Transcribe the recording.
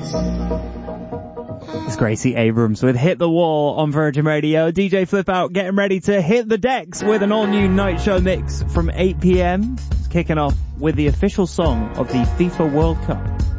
It's Gracie Abrams with Hit the Wall on Virgin Radio. DJ Flip Out getting ready to hit the decks with an all-new night show mix from 8 p.m. It's kicking off with the official song of the FIFA World Cup.